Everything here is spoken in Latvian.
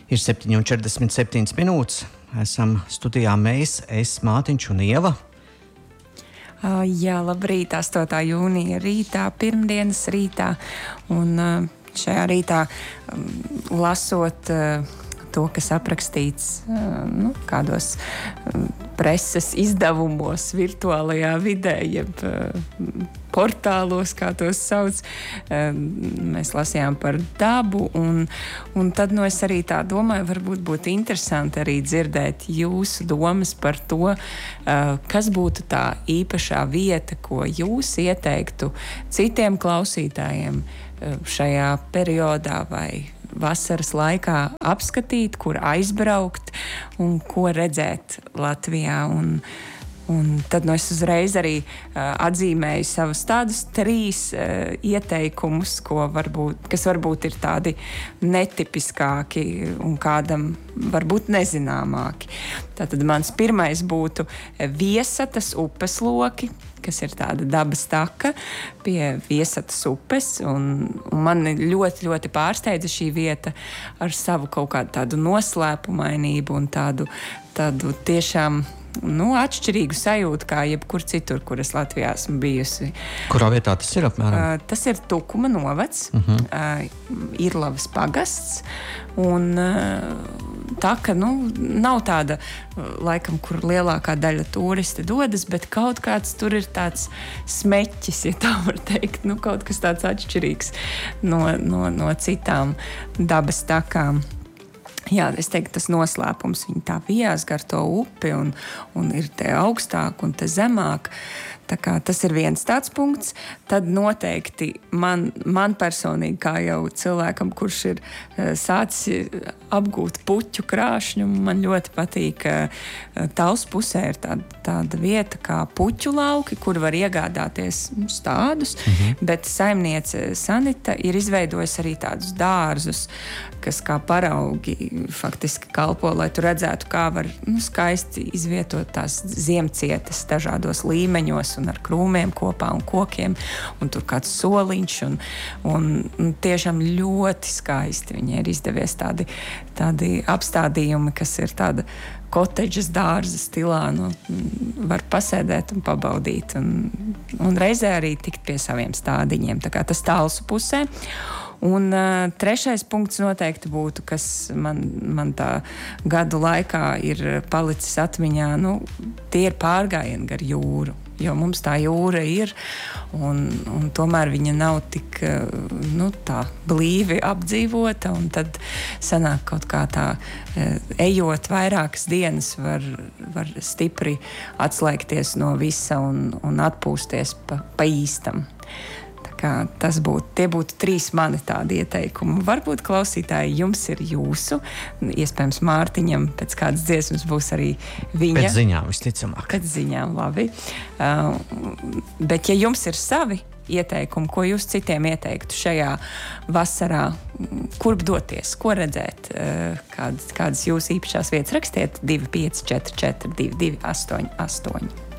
Ir 7:47 minūtes. Esam studijā mēs, es, Mātiņš un Ieva. Jā, labrīt, 8. jūnija rītā, pirmdienas rītā. Un šajā rītā lasot to, kas aprakstīts kādos preses izdevumos, virtuālajā vidē, jeb portālos, kā tos sauc. Mēs lasījām par dabu, un tad es arī tā domāju, varbūt būtu interesanti arī dzirdēt jūsu domas par to, kas būtu tā īpašā vieta, ko jūs ieteiktu citiem klausītājiem šajā periodā vai vasaras laikā apskatīt, kur aizbraukt un ko redzēt Latvijā. Un tad es uzreiz arī atzīmēju savus tādus 3 ieteikumus, kas varbūt ir tādi netipiskāki un kādam varbūt nezināmāki. Tātad mans pirmais būtu Viesatas upes loki, kas ir tāda dabas taka pie Viesatas upes. Un man ļoti, ļoti pārsteidza šī vieta ar savu kaut kādu tādu noslēpumainību un tādu tiešām atšķirīgu sajūtu, kā jebkur citur, kur es Latvijā esmu bijusi. Kurā vietā tas ir apmēram? Tas ir Tukuma novads, Irlavas pagasts. Un tā, ka nav tāda, laikam, kur lielākā daļa turisti dodas, bet kaut kāds tur ir tāds smeķis, ja tā var teikt, kaut kas tāds atšķirīgs no citām dabas takām. Jā, es teiktu, tas noslēpums, viņi tā vijās gar to upi un ir te augstāk un te zemāk. Tā kā tas ir viens tāds punkts. Tad noteikti man personīgi, kā jau cilvēkam, kurš ir sācis apgūt puķu krāšņu, man ļoti patīk Tals pusē ir tāda vieta kā puķu lauki, kur var iegādāties stādus, bet saimniece Sanita ir izveidojusi arī tādus dārzus, kas kā paraugi faktiski kalpo, lai tu redzētu, kā var skaisti izvietot tās ziemcietes dažādos līmeņos un ar krūmiem kopā un kokiem, un tur kāds soliņš, un tiešām ļoti skaisti viņai ir izdevies tādi apstādījumi, kas ir tāda kotedžas dārza stilā, var pasēdēt un pabaudīt, un reizē arī tikt pie saviem stādiņiem, tā kā tas Talsu pusē. Un trešais punkts noteikti būtu, kas man tā gadu laikā ir palicis atmiņā, tie ir pārgājieni gar jūru, jo mums tā jūra ir, un tomēr viņa nav tik tā blīvi apdzīvota, un tad sanāk kaut kā tā, ejot vairākas dienas, var stipri atslēgties no visa un atpūsties pa īstam. Tie būtu 3 mani tādi ieteikumi. Varbūt klausītāji jums ir jūsu, iespējams Mārtiņam pēc kādas dziesmas būs arī viņa. Pēc ziņām visticamāk. Pēc ziņām, labi. Bet ja jums ir savi ieteikumi, ko jūs citiem ieteiktu šajā vasarā, kurp doties, ko redzēt, kādas jūsu īpašās vietas, rakstiet 2544 2288.